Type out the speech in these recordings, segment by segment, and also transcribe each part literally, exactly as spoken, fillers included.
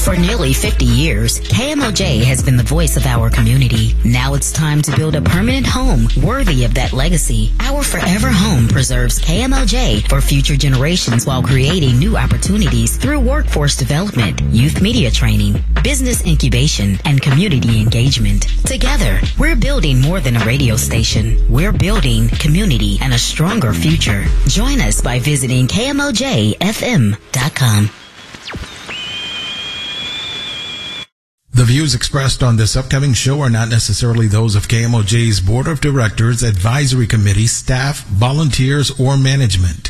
For nearly fifty years, K M O J has been the voice of our community. Now it's time to build a permanent home worthy of that legacy. Our forever home preserves K M O J for future generations while creating new opportunities through workforce development, youth media training, business incubation, and community engagement. Together, we're building more than a radio station. We're building community and a stronger future. Join us by visiting K M O J F M dot com. The views expressed on this upcoming show are not necessarily those of K M O J's Board of Directors, Advisory Committee, staff, volunteers, or management.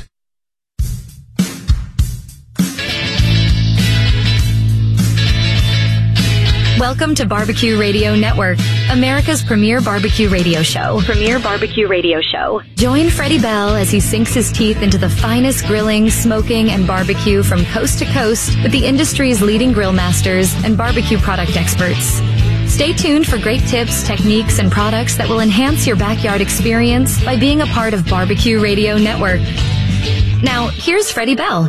Welcome to Barbecue Radio Network, America's premier barbecue radio show. Premier barbecue radio show. Join Freddie Bell as he sinks his teeth into the finest grilling, smoking, and barbecue from coast to coast with the industry's leading grill masters and barbecue product experts. Stay tuned for great tips, techniques, and products that will enhance your backyard experience by being a part of Barbecue Radio Network. Now, here's Freddie Bell.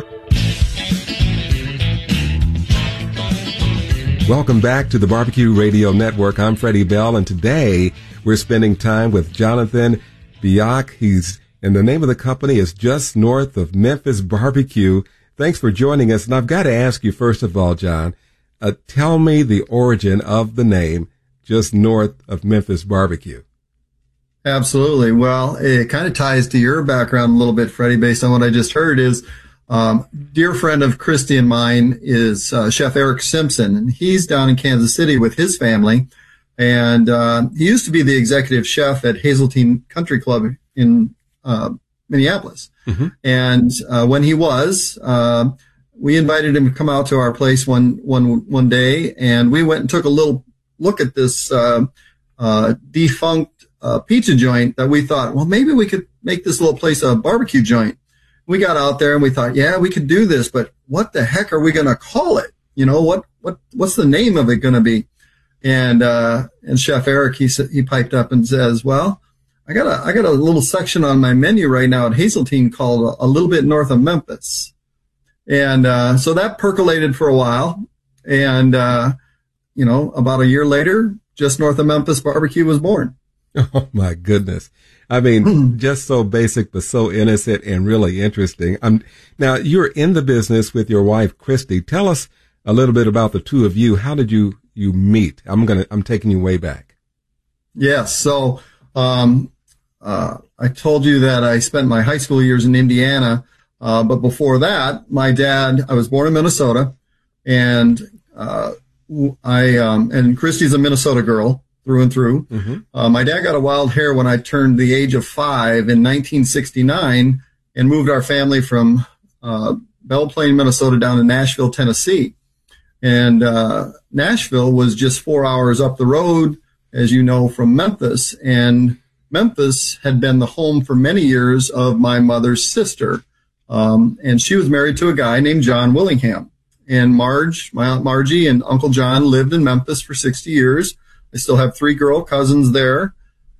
Welcome back to the Barbecue Radio Network. I'm Freddie Bell, and today we're spending time with Jonathan Biak. He's, and the name of the company is Just North of Memphis Barbecue. Thanks for joining us. And I've got to ask you, first of all, John, uh, tell me the origin of the name Just North of Memphis Barbecue. Absolutely. Well, it kind of ties to your background a little bit, Freddie, based on what I just heard is, Um, dear friend of Christy and mine is uh, Chef Eric Simpson, and he's down in Kansas City with his family. And uh, he used to be the executive chef at Hazeltine Country Club in uh, Minneapolis. Mm-hmm. And uh, when he was, uh, we invited him to come out to our place one one one day, and we went and took a little look at this uh, uh, defunct uh, pizza joint that we thought, well, maybe we could make this little place a barbecue joint. We got out there and we thought, yeah, we could do this, but what the heck are we going to call it? You know, what, what, what's the name of it going to be? And, uh, and Chef Eric, he said, he piped up and says, well, I got a, I got a little section on my menu right now at Hazeltine called a, a little bit north of Memphis. And, uh, so that percolated for a while. And, uh, you know, about a year later, Just North of Memphis Barbecue was born. Oh my goodness. I mean, just so basic, but so innocent and really interesting. Um, now, you're in the business with your wife, Christy. Tell us a little bit about the two of you. How did you, you meet? I'm going to, I'm taking you way back. Yes. So, um, uh, I told you that I spent my high school years in Indiana. Uh, but before that, my dad, I was born in Minnesota, and, uh, I, um, and Christy's a Minnesota girl. Through and through. Mm-hmm. Uh, my dad got a wild hair when I turned the age of five in nineteen sixty-nine and moved our family from uh, Belle Plaine, Minnesota down to Nashville, Tennessee. And uh, Nashville was just four hours up the road, as you know, from Memphis. And Memphis had been the home for many years of my mother's sister. Um, and she was married to a guy named John Willingham. And Marge, my Aunt Margie and Uncle John lived in Memphis for sixty years. I still have three girl cousins there.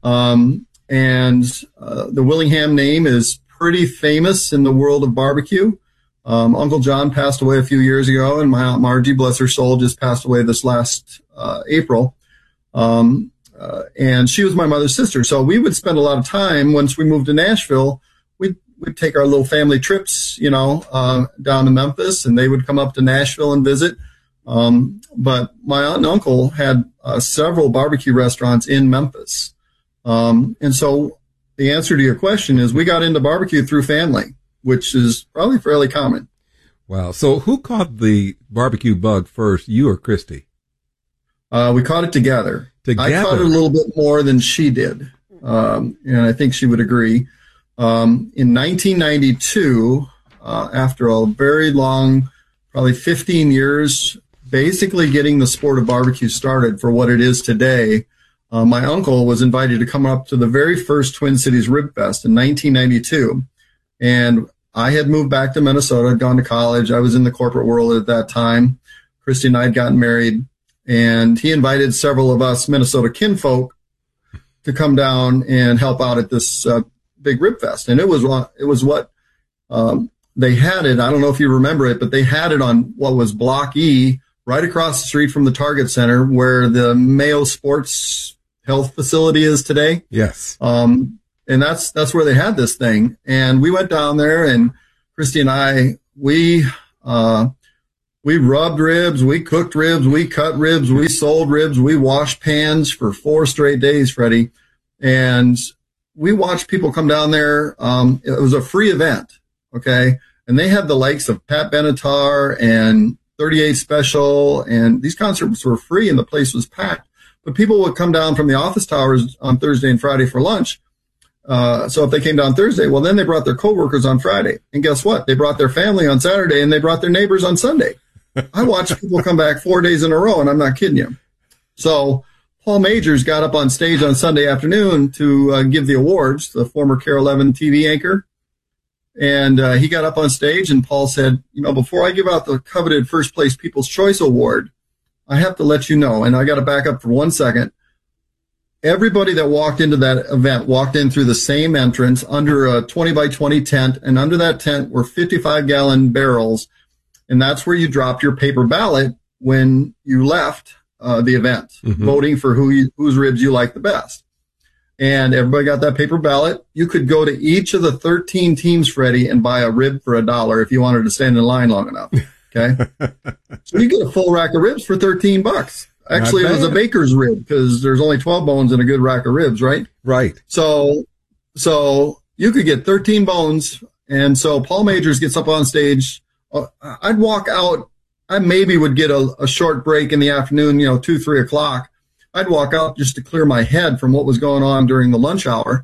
Um, and, uh, the Willingham name is pretty famous in the world of barbecue. Um, Uncle John passed away a few years ago, and my Aunt Margie, bless her soul, just passed away this last, uh, April. Um, uh, and she was my mother's sister. So we would spend a lot of time once we moved to Nashville. We'd, we'd take our little family trips, you know, uh, down to Memphis, and they would come up to Nashville and visit. Um, but my aunt and uncle had uh, several barbecue restaurants in Memphis. Um, and so the answer to your question is we got into barbecue through family, which is probably fairly common. Wow. So who caught the barbecue bug first, you or Christy? Uh, we caught it together. Together. I caught it a little bit more than she did. Um, and I think she would agree. Um, in nineteen ninety-two, uh, after a very long, probably fifteen years, basically getting the sport of barbecue started for what it is today, uh, my uncle was invited to come up to the very first Twin Cities Rib Fest in nineteen ninety-two. And I had moved back to Minnesota, had gone to college. I was in the corporate world at that time. Christy and I had gotten married, and he invited several of us Minnesota kinfolk to come down and help out at this uh, big Rib Fest. And it was, it was what um, they had it. I don't know if you remember it, but they had it on what was Block E, right across the street from the Target Center where the Mayo Sports Health facility is today. Yes. Um, and that's, that's where they had this thing. And we went down there, and Christy and I, we, uh, we rubbed ribs, we cooked ribs, we cut ribs, we sold ribs, we washed pans for four straight days, Freddie. And we watched people come down there. Um, it was a free event. Okay. And they had the likes of Pat Benatar and thirty-eight Special, and these concerts were free and the place was packed. But people would come down from the office towers on Thursday and Friday for lunch. Uh, so if they came down Thursday, well, then they brought their coworkers on Friday. And guess what? They brought their family on Saturday, and they brought their neighbors on Sunday. I watched people come back four days in a row, and I'm not kidding you. So Paul Majors got up on stage on Sunday afternoon to uh, give the awards, the former K A R E eleven T V anchor. And uh, he got up on stage, and Paul said, you know, before I give out the coveted first place People's Choice Award, I have to let you know, and I got to back up for one second. Everybody that walked into that event walked in through the same entrance under a twenty by twenty tent, and under that tent were fifty-five gallon barrels, and that's where you dropped your paper ballot when you left uh, the event, mm-hmm. voting for who you, whose ribs you liked the best. And everybody got that paper ballot. You could go to each of the thirteen teams, Freddie, and buy a rib for a dollar if you wanted to stand in line long enough. Okay. So you get a full rack of ribs for thirteen bucks. Actually, it was a baker's rib because there's only twelve bones in a good rack of ribs, right? Right. So, so you could get thirteen bones. And so Paul Majors gets up on stage. Uh, I'd walk out. I maybe would get a, a short break in the afternoon, you know, two, three o'clock. I'd walk out just to clear my head from what was going on during the lunch hour.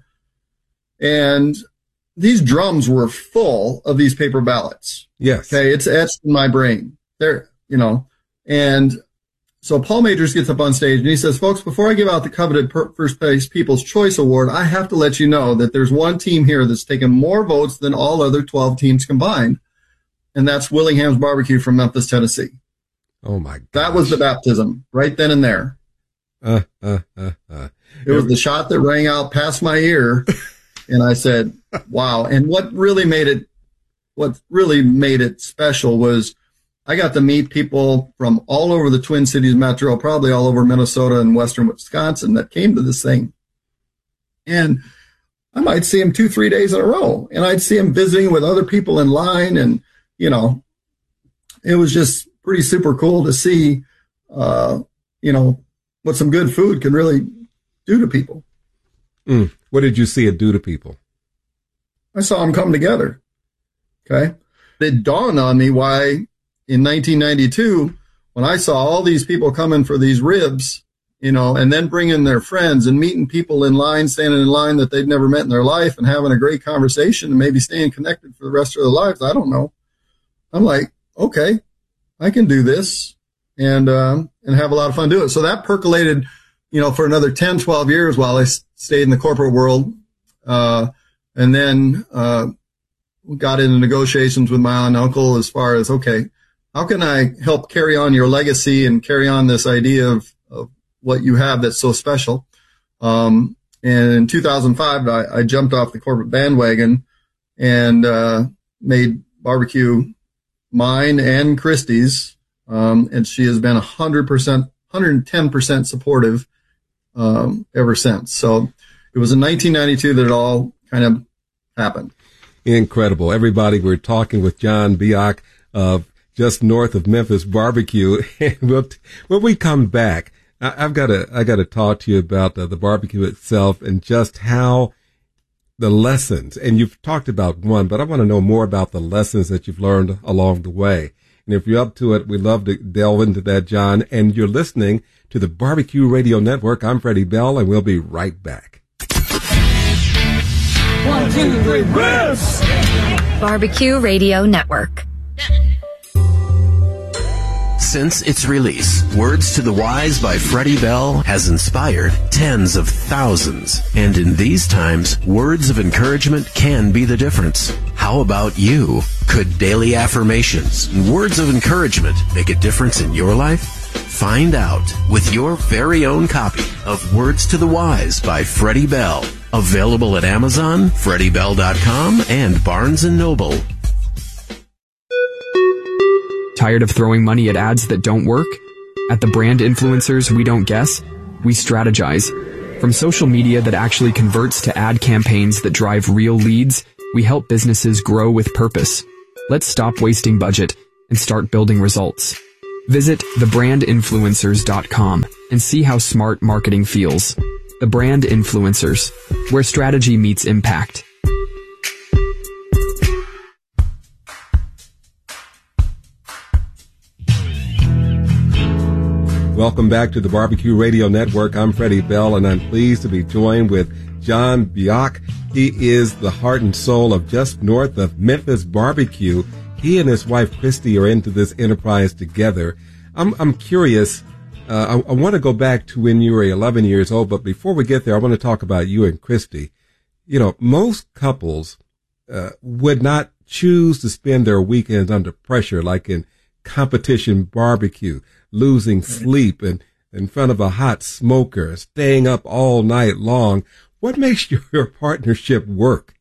And these drums were full of these paper ballots. Yes. Okay. It's etched in my brain there, you know, and so Paul Majors gets up on stage and he says, folks, before I give out the coveted per- first place People's Choice Award, I have to let you know that there's one team here that's taken more votes than all other twelve teams combined. And that's Willingham's Barbecue from Memphis, Tennessee. Oh my God. That was the baptism right then and there. Uh, uh, uh, uh. It was the shot that rang out past my ear. And I said, wow. And what really made it, what really made it special was I got to meet people from all over the Twin Cities metro, probably all over Minnesota and western Wisconsin that came to this thing. And I might see them two, three days in a row. And I'd see them visiting with other people in line. And, you know, it was just pretty super cool to see, uh, you know, what some good food can really do to people. Mm. What did you see it do to people? I saw them come together. Okay. It dawned on me why in nineteen ninety-two, when I saw all these people coming for these ribs, you know, and then bringing their friends and meeting people in line, standing in line that they'd never met in their life and having a great conversation and maybe staying connected for the rest of their lives. I don't know. I'm like, okay, I can do this and, um, and have a lot of fun doing it. So that percolated, you know, for another ten, twelve years while I s- stayed in the corporate world. Uh, and then, uh, got into negotiations with my aunt and uncle as far as, okay, how can I help carry on your legacy and carry on this idea of, of what you have that's so special? Um, and in two thousand five, I, I jumped off the corporate bandwagon and, uh, made barbecue mine and Christie's. Um, and she has been a hundred percent, one hundred ten percent supportive, um, ever since. So it was in nineteen ninety-two that it all kind of happened. Incredible. Everybody, we're talking with John Biak of just north of Memphis Barbecue. And we'll, when we come back, I, I've got to, I got to talk to you about uh, the barbecue itself and just how the lessons, and you've talked about one, but I want to know more about the lessons that you've learned along the way. And if you're up to it, we'd love to delve into that, John. And you're listening to the Barbecue Radio Network. I'm Freddie Bell, and we'll be right back. One, two, three, ribs! Barbecue Radio Network. Since its release, Words to the Wise by Freddie Bell has inspired tens of thousands. And in these times, words of encouragement can be the difference. How about you? Could daily affirmations and words of encouragement make a difference in your life? Find out with your very own copy of Words to the Wise by Freddie Bell. Available at Amazon, freddie bell dot com, and Barnes and Noble. Tired of throwing money at ads that don't work? At the Brand Influencers We Don't Guess, we strategize. From social media that actually converts to ad campaigns that drive real leads, we help businesses grow with purpose. Let's stop wasting budget and start building results. Visit the brand influencers dot com and see how smart marketing feels. The Brand Influencers, where strategy meets impact. Welcome back to the Barbecue Radio Network. I'm Freddie Bell, and I'm pleased to be joined with John Biak. He is the heart and soul of just north of Memphis Barbecue. He and his wife, Christy, are into this enterprise together. I'm, I'm curious. Uh, I, I want to go back to when you were eleven years old, but before we get there, I want to talk about you and Christy. You know, most couples uh, would not choose to spend their weekends under pressure, like in competition barbecue, losing sleep and in front of a hot smoker, staying up all night long. What makes your partnership work?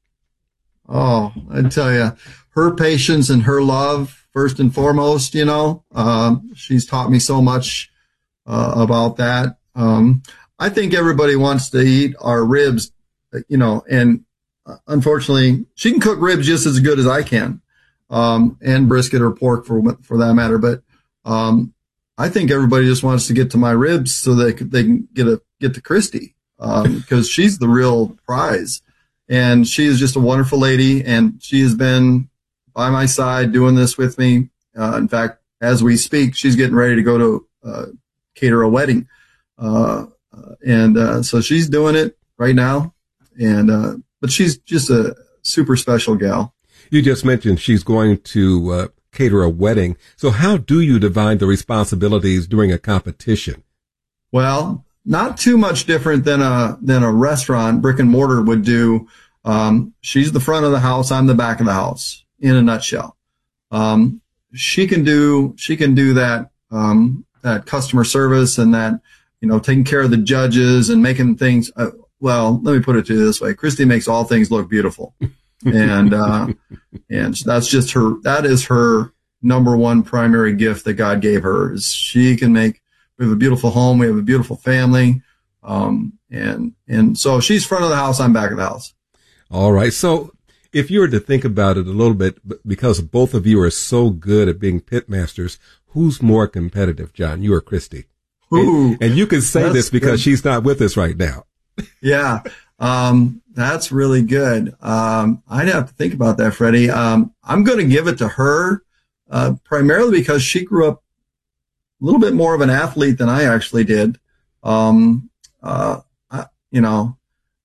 Oh, I tell you, her patience and her love, first and foremost, you know, um, she's taught me so much uh, about that. Um, I think everybody wants to eat our ribs, you know, and uh, unfortunately, she can cook ribs just as good as I can, um, and brisket or pork for for that matter. But um, I think everybody just wants to get to my ribs so they could, they can get a get to Christy, um, because she's the real prize. And she is just a wonderful lady, and she has been by my side doing this with me. Uh, in fact, as we speak, she's getting ready to go to uh, cater a wedding. Uh, uh, and uh, so she's doing it right now. And uh, but she's just a super special gal. You just mentioned she's going to uh, cater a wedding. So how do you divide the responsibilities during a competition? Well, not too much different than a than a restaurant, brick and mortar would do. Um, she's the front of the house, I'm the back of the house, in a nutshell. Um, she can do she can do that um, that customer service and that, you know, taking care of the judges and making things. Uh, well, let me put it to you this way: Christy makes all things look beautiful, and uh, and that's just her. That is her number one primary gift that God gave her. Is she can make. We have a beautiful home. We have a beautiful family. Um, and, and so she's front of the house. I'm back of the house. All right. So if you were to think about it a little bit, because both of you are so good at being pit masters, who's more competitive, John, you or Christy? Ooh, and, and you can say this because good. She's not with us right now. Yeah. Um, that's really good. Um, I'd have to think about that, Freddie. Um, I'm going to give it to her, uh, primarily because she grew up a little bit more of an athlete than I actually did. Um, uh, I, you know,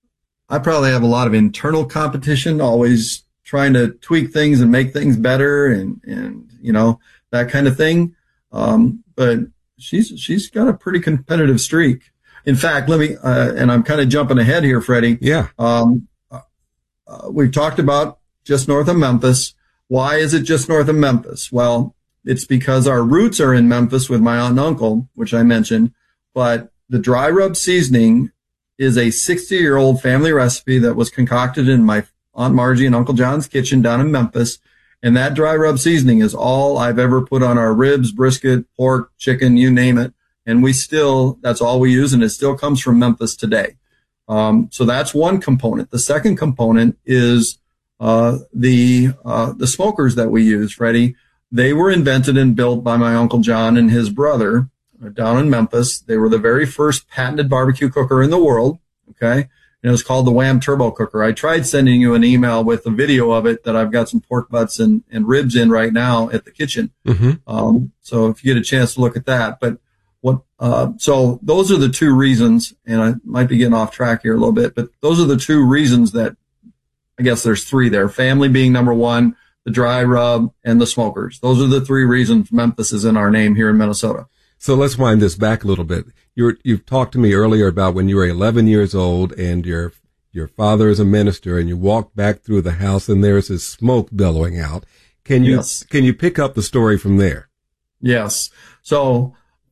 I probably have a lot of internal competition, always trying to tweak things and make things better and, and, you know, that kind of thing. Um, but she's, she's got a pretty competitive streak. In fact, let me, uh, and I'm kind of jumping ahead here, Freddie. Yeah. Um, uh, we've talked about just north of Memphis. Why is it just north of Memphis? Well, it's because our roots are in Memphis with my aunt and uncle, which I mentioned, but the dry rub seasoning is a sixty-year-old family recipe that was concocted in my Aunt Margie and Uncle John's kitchen down in Memphis. And that dry rub seasoning is all I've ever put on our ribs, brisket, pork, chicken, you name it. And we still, that's all we use, and it still comes from Memphis today. Um, so that's one component. The second component is uh, the uh, the smokers that we use, Freddie. They were invented and built by my Uncle John and his brother down in Memphis. They were the very first patented barbecue cooker in the world. Okay. And it was called the Wham Turbo Cooker. I tried sending you an email with a video of it that I've got some pork butts and, and ribs in right now at the kitchen. Mm-hmm. Um, so if you get a chance to look at that, but what, uh, so those are the two reasons, and I might be getting off track here a little bit, but those are the two reasons that I guess there's three there. Family being number one, the dry rub, and the smokers. Those are the three reasons Memphis is in our name here in Minnesota. So let's wind this back a little bit. You're, you've talked to me earlier about when you were eleven years old and your your father is a minister, and you walk back through the house and there's this smoke billowing out. Can you yes. can you pick up the story from there? Yes. So,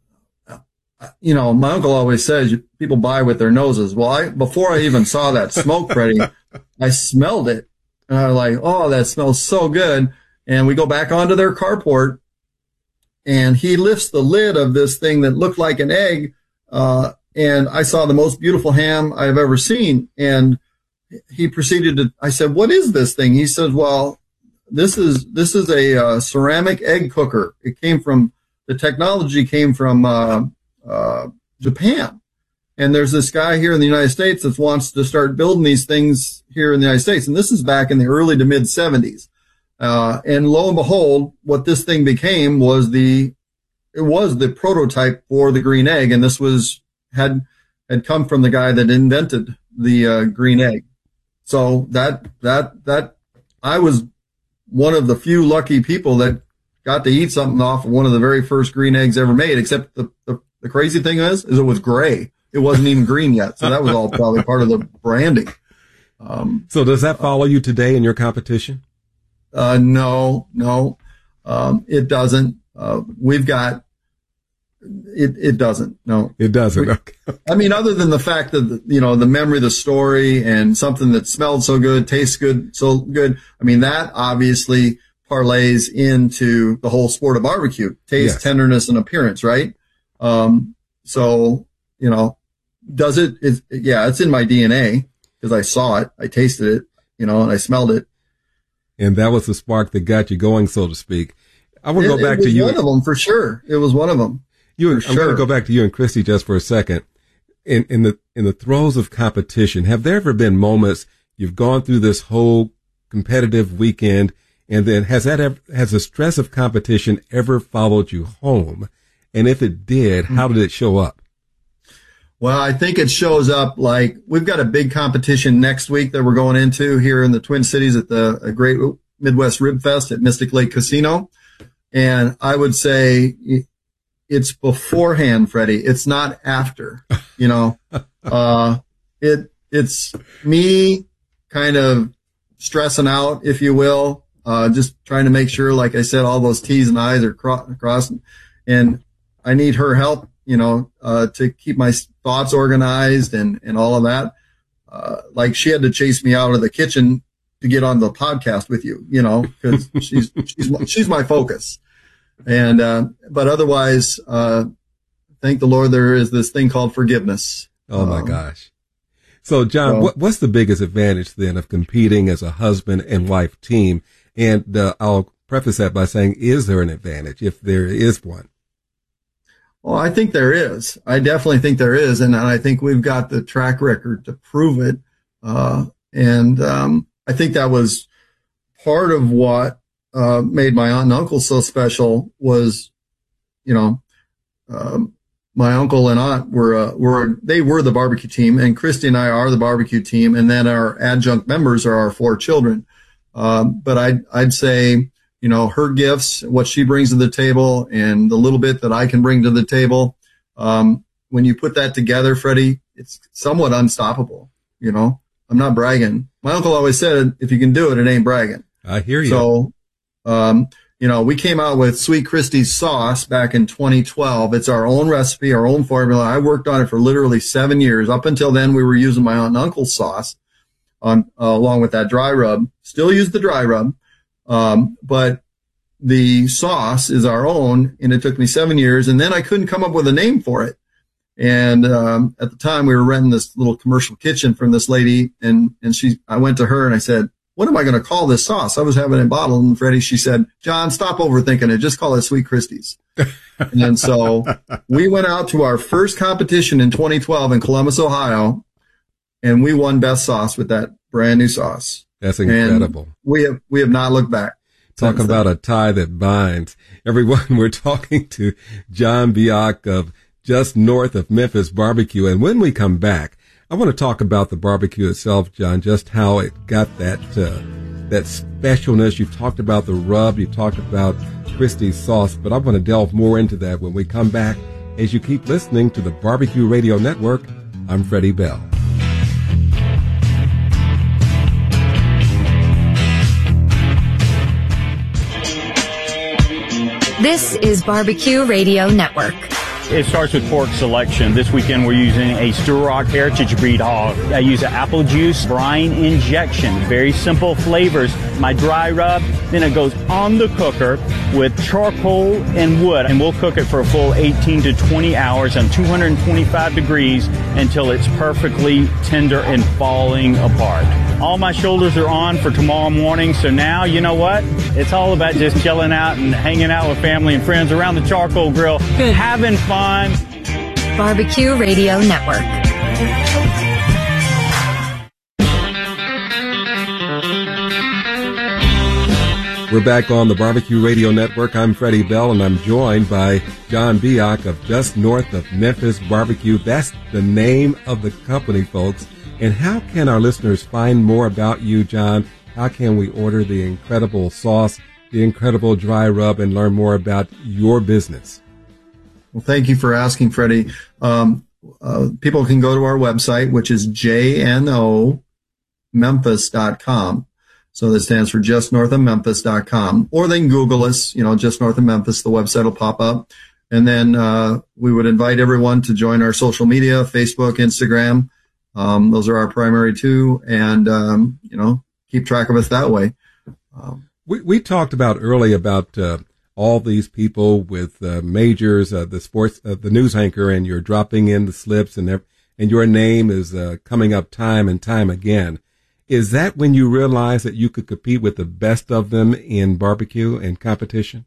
you know, my uncle always says people buy with their noses. Well, I before I even saw that smoke, Freddie, I smelled it. And I was like, oh, that smells so good. And we go back onto their carport, and he lifts the lid of this thing that looked like an egg. Uh, and I saw the most beautiful ham I've ever seen. And he proceeded to, I said, what is this thing? He said, well, this is, this is a uh, ceramic egg cooker. It came from, the technology came from, uh, uh, Japan. And there's this guy here in the United States that wants to start building these things here in the United States. And this is back in the early to mid seventies. Uh, and lo and behold, what this thing became was the, it was the prototype for the green egg. And this was, had, had come from the guy that invented the, uh, green egg. So that, that, that, I was one of the few lucky people that got to eat something off of one of the very first green eggs ever made, except the, the, the crazy thing is, is it was gray. It wasn't even green yet. So that was all probably part of the branding. Um, so does that follow you today in your competition? Uh, no, no, um, it doesn't. Uh, we've got, it, it doesn't. No, it doesn't. We, okay. I mean, other than the fact that, you know, the memory of the story and something that smelled so good, tastes good, so good. I mean, that obviously parlays into the whole sport of barbecue, taste, yes. tenderness, and appearance, right? Um, so, you know, does it, it, yeah, it's in my D N A because I saw it, I tasted it, you know, and I smelled it. And that was the spark that got you going, so to speak. I want to go back to you. It was one of them for sure. It was one of them. You and, for I'm sure. going to go back to you and Christy just for a second. In, in the, in the throes of competition, have there ever been moments you've gone through this whole competitive weekend, and then has that ever, has the stress of competition ever followed you home? And if it did, how did it show up? Well, I think it shows up like we've got a big competition next week that we're going into here in the Twin Cities at the Great Midwest Rib Fest at Mystic Lake Casino. And I would say it's beforehand, Freddie. It's not after, you know, uh, it, it's me kind of stressing out, if you will, uh, just trying to make sure, like I said, all those T's and I's are cro- crossed, and I need her help, you know, uh, to keep my thoughts organized and, and all of that. Uh, like she had to chase me out of the kitchen to get on the podcast with you, you know, cause she's, she's, she's my focus. And, uh, but otherwise, uh, thank the Lord, there is this thing called forgiveness. Oh my um, gosh. So John, so, what, what's the biggest advantage then of competing as a husband and wife team? And, uh, I'll preface that by saying, is there an advantage if there is one? Well, I think there is. I definitely think there is. And I think we've got the track record to prove it. Uh, and, um, I think that was part of what, uh, made my aunt and uncle so special was, you know, um, my uncle and aunt were, uh, were, they were the barbecue team, and Christy and I are the barbecue team. And then our adjunct members are our four children. Um, but I'd, I'd say, you know, her gifts, what she brings to the table, and the little bit that I can bring to the table. Um, when you put that together, Freddie, it's somewhat unstoppable. You know, I'm not bragging. My uncle always said, if you can do it, it ain't bragging. I hear you. So, um, you know, we came out with Sweet Christie's sauce back in twenty twelve. It's our own recipe, our own formula. I worked on it for literally seven years. Up until then, we were using my aunt and uncle's sauce on, uh, along with that dry rub. Still use the dry rub. Um, but the sauce is our own, and it took me seven years, and then I couldn't come up with a name for it. And, um, at the time we were renting this little commercial kitchen from this lady, and, and she, I went to her and I said, what am I going to call this sauce? I was having it bottled, and Freddie, she said, John, stop overthinking it. Just call it Sweet Christie's. And so we went out to our first competition in twenty twelve in Columbus, Ohio, and we won best sauce with that brand new sauce. That's incredible. And we have, we have not looked back. Talk about then. A tie that binds. Everyone, we're talking to John Biak of just north of Memphis Barbecue. And when we come back, I want to talk about the barbecue itself, John, just how it got that, uh, that specialness. You've talked about the rub. You've talked about Christie's sauce, but I want to delve more into that when we come back. As you keep listening to the Barbecue Radio Network, I'm Freddie Bell. This is Barbecue Radio Network. It starts with pork selection. This weekend we're using a Sturrock Heritage Breed hog. I use an apple juice brine injection. Very simple flavors. My dry rub, then it goes on the cooker with charcoal and wood, and we'll cook it for a full eighteen to twenty hours on two hundred twenty-five degrees until it's perfectly tender and falling apart. All my shoulders are on for tomorrow morning, so now, you know what? It's all about just chilling out and hanging out with family and friends around the charcoal grill, Good. having fun. Barbecue Radio Network. We're back on the Barbecue Radio Network. I'm Freddie Bell, and I'm joined by John Biak of Just North of Memphis Barbecue. That's the name of the company, folks. And how can our listeners find more about you, John? How can we order the incredible sauce, the incredible dry rub, and learn more about your business? Well, thank you for asking, Freddie. Um, uh, people can go to our website, which is J N O Memphis dot com. So that stands for Just North of Memphis dot com. Or they can Google us, you know, Just North of Memphis. The website will pop up. And then uh, we would invite everyone to join our social media, Facebook, Instagram. Um, those are our primary two. And, um, you know, keep track of us that way. Um, we, we talked about early about uh, all these people with uh, majors, uh, the sports, uh, the news anchor, and you're dropping in the slips, and and your name is uh, coming up time and time again. Is that when you realize that you could compete with the best of them in barbecue and competition?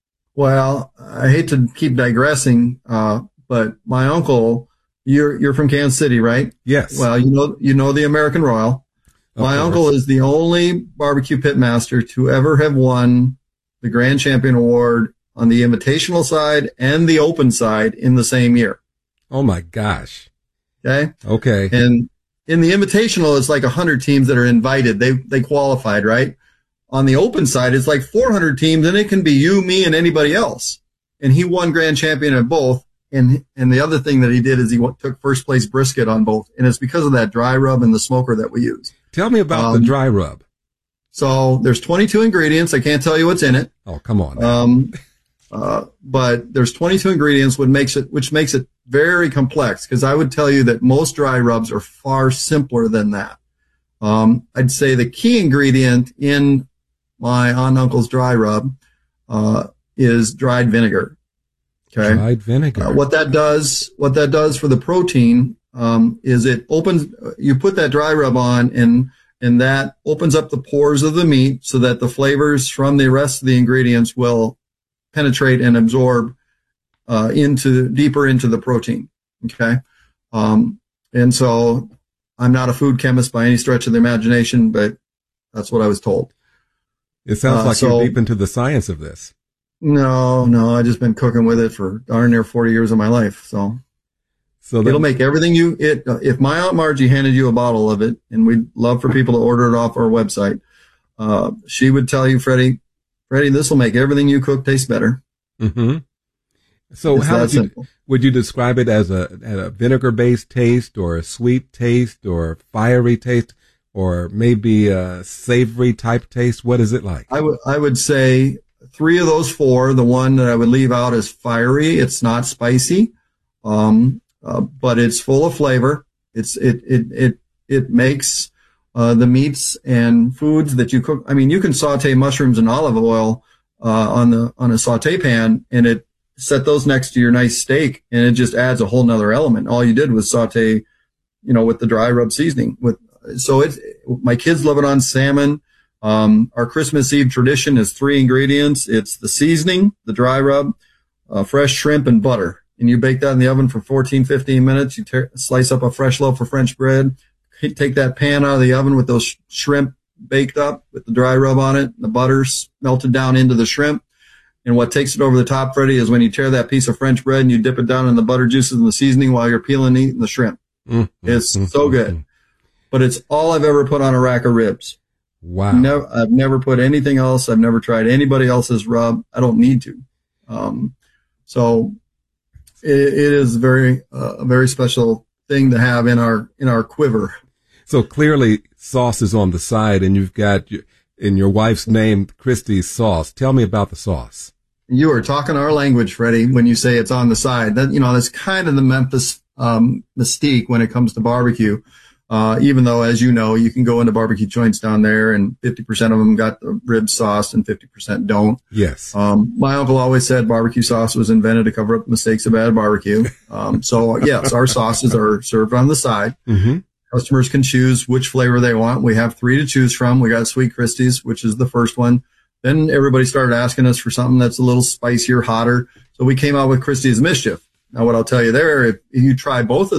Well, I hate to keep digressing, uh, but my uncle, you're you're from Kansas City, right? Yes. Well, you know you know the American Royal. My uncle is the only barbecue pitmaster to ever have won the Grand Champion Award on the invitational side and the open side in the same year. Oh my gosh. Okay. Okay. And in the invitational, it's like a hundred teams that are invited. They, they qualified, right? On the open side, it's like four hundred teams, and it can be you, me, and anybody else. And he won Grand Champion at both. And, and the other thing that he did is he went, took first place brisket on both. And it's because of that dry rub and the smoker that we use. Tell me about um, the dry rub. So there's twenty-two ingredients. I can't tell you what's in it. Oh, come on. Um, uh, but there's twenty-two ingredients, which makes it, which makes it very complex. Cause I would tell you that most dry rubs are far simpler than that. Um, I'd say the key ingredient in my Aunt and Uncle's dry rub, uh, is dried vinegar. Okay. Dried vinegar. Uh, what that does, what that does for the protein, um, is it opens, you put that dry rub on, and, and that opens up the pores of the meat so that the flavors from the rest of the ingredients will penetrate and absorb, uh, into, deeper into the protein. Okay. Um, and so I'm not a food chemist by any stretch of the imagination, but that's what I was told. It sounds uh, like so, you're deep into the science of this. No, no, I just been cooking with it for darn near forty years of my life. So, so it'll make everything you, it, if my Aunt Margie handed you a bottle of it, and we'd love for people to order it off our website, uh, she would tell you, Freddie, Freddie, this will make everything you cook taste better. Mm-hmm. So it's how would you, simple. would you describe it as a, a vinegar based taste, or a sweet taste, or fiery taste, or maybe a savory type taste? What is it like? I would, I would say, three of those four. The one that I would leave out is fiery. It's not spicy, um, uh, but it's full of flavor. It's it it it it makes uh, the meats and foods that you cook. I mean, you can saute mushrooms in olive oil uh, on the on a saute pan, and it set those next to your nice steak, and it just adds a whole nother element. All you did was saute, you know, with the dry rub seasoning. With so it's my kids love it on salmon. Um, our Christmas Eve tradition is three ingredients. It's the seasoning, the dry rub, uh, fresh shrimp, and butter. And you bake that in the oven for fourteen, fifteen minutes. You tear, slice up a fresh loaf of French bread, take that pan out of the oven with those sh- shrimp baked up with the dry rub on it, the butter's melted down into the shrimp. And what takes it over the top, Freddie, is when you tear that piece of French bread and you dip it down in the butter juices and the seasoning while you're peeling and eating the shrimp. Mm-hmm. It's mm-hmm. so good. But it's all I've ever put on a rack of ribs. Wow. Never, I've never put anything else. I've never tried anybody else's rub. I don't need to. Um, so it, it is very, uh, a very special thing to have in our, in our quiver. So clearly sauce is on the side, and you've got your, in your wife's name, Christie's sauce. Tell me about the sauce. You are talking our language, Freddie, when you say it's on the side. That, you know, that's kind of the Memphis um, mystique when it comes to barbecue. Uh, even though, as you know, you can go into barbecue joints down there and fifty percent of them got the rib sauce and fifty percent don't. Yes. Um, my uncle always said barbecue sauce was invented to cover up mistakes of bad barbecue. Um, so yes, our sauces are served on the side. Mm-hmm. Customers can choose which flavor they want. We have three to choose from. We got Sweet Christie's, which is the first one. Then everybody started asking us for something that's a little spicier, hotter. So we came out with Christie's Mischief. Now, what I'll tell you there, if you try both of